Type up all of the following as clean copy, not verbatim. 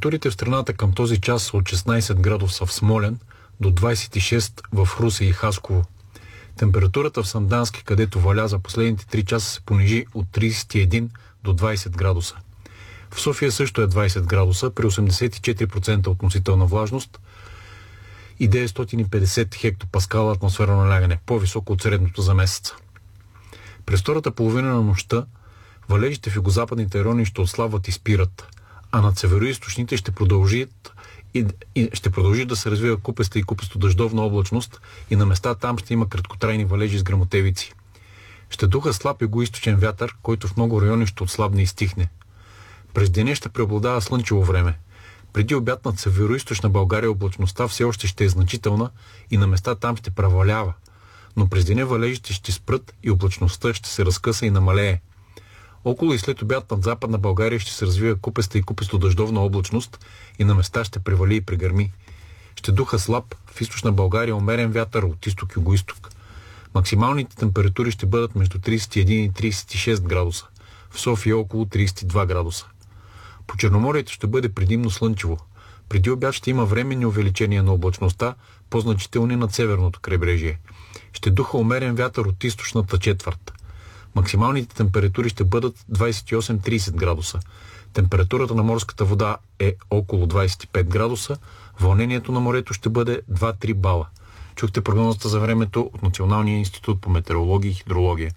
Температурите в страната към този час са от 16 градуса в Смолян до 26 в Русе и Хасково. Температурата в Сандански, където валя за последните 3 часа, се понижи от 31 до 20 градуса. В София също е 20 градуса при 84% относителна влажност и 950 хектопаскала атмосферно налягане, по-високо от средното за месеца. През втората половина на нощта валежите в югозападните райони ще отслабват и спират, а над североизточните ще продължи да се развива купеста и купесто-дъждовна облачност и на места там ще има краткотрайни валежи с гръмотевици. Ще духа слаб югоизточен вятър, който в много райони ще отслабне и стихне. През деня ще преобладава слънчево време. Преди обяд над североизточна България облачността все още ще е значителна и на места там ще превалява, но през деня валежите ще спрат и облачността ще се разкъса и намалее. Около и след обяд над западна България ще се развива купеста и купесто-дъждовна облачност и на места ще превали и прегърми. Ще духа слаб в източна България умерен вятър от изток-югоизток. Максималните температури ще бъдат между 31 и 36 градуса. В София около 32 градуса. По Черноморието ще бъде предимно слънчево. Преди обяд ще има временни увеличения на облачността, по-значителни над северното крайбрежие. Ще духа умерен вятър от източната четвърт. Максималните температури ще бъдат 28-30 градуса. Температурата на морската вода е около 25 градуса. Вълнението на морето ще бъде 2-3 бала. Чухте прогнозата за времето от Националния институт по метеорология и хидрология.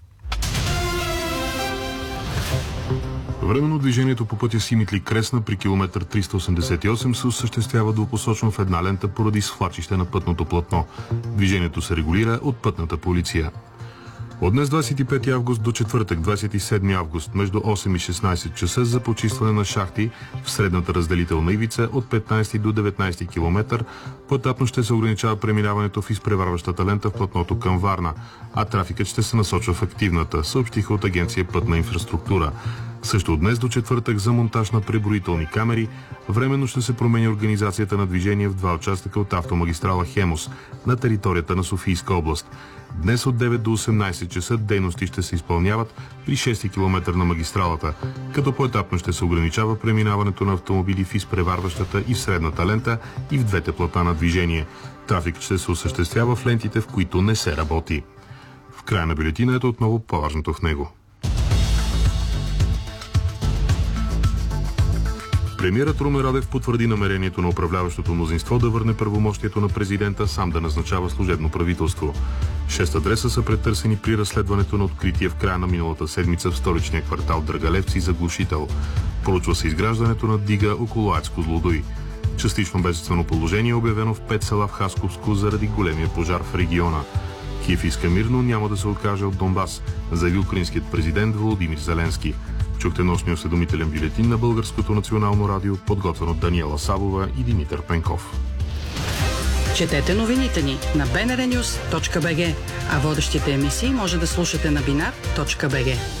Временно движението по пътя Симитли-Кресна при километър 388 се осъществява двупосочно в една лента поради свлачище на пътното платно. Движението се регулира от пътната полиция. От днес 25 август до четвъртък 27 август между 8 и 16 часа за почистване на шахти в средната разделителна ивица от 15 до 19 км поетапно ще се ограничава преминаването в изпреварващата лента в платното към Варна, а трафикът ще се насочва в активната, съобщиха от агенция Пътна инфраструктура. Също от днес до четвъртък за монтаж на преброителни камери временно ще се променя организацията на движение в два участъка от автомагистрала Хемус на територията на Софийска област. Днес от 9 до 18 часа дейности ще се изпълняват при 6 км на магистралата, като поетапно ще се ограничава преминаването на автомобили в изпреварващата и в средната лента и в двете платна на движение. Трафик ще се осъществява в лентите, в които не се работи. В края на бюлетината отново по-важното в него. Премиерът Румен Радев потвърди намерението на управляващото мнозинство да върне правомощието на президента сам да назначава служебно правителство. 6 адреса са претърсени при разследването на откритие в края на миналата седмица в столичния квартал Драгалевци за глушител. Поручва се изграждането на дига около АЕЦ Козлодуй. Частично бедствено положение е обявено в 5 села в Хасковско заради големия пожар в региона. Киев иска мирно няма да се откаже от Донбас, заяви украинският президент Володимир Зеленски. Чухте нощния осведомителен бюлетин на Българското национално радио, подготвен от Даниела Савова и Димитър Пенков. Четете новините ни на bnrnews.bg, а водещите емисии може да слушате на binar.bg.